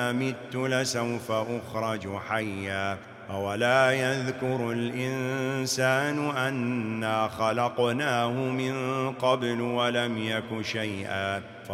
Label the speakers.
Speaker 1: مت لسوف أخرج حيا أولا يذكر الإنسان أنا خلقناه من قبل ولم يك شيئا